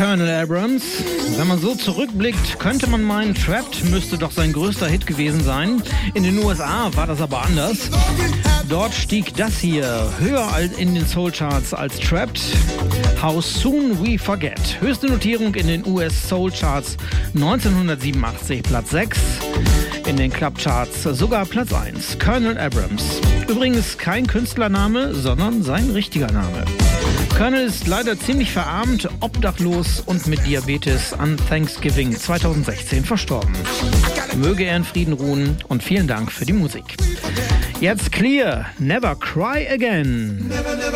Colonel Abrams. Wenn man so zurückblickt, könnte man meinen, Trapped müsste doch sein größter Hit gewesen sein. In den USA war das aber anders. Dort stieg das hier höher in den Soul-Charts als Trapped. How Soon We Forget. Höchste Notierung in den US Soul-Charts 1987, Platz 6. In den Club-Charts sogar Platz 1. Colonel Abrams. Übrigens kein Künstlername, sondern sein richtiger Name. Colonel ist leider ziemlich verarmt, obdachlos und mit Diabetes an Thanksgiving 2016 verstorben. Möge er in Frieden ruhen und vielen Dank für die Musik. Jetzt Clear, Never Cry Again.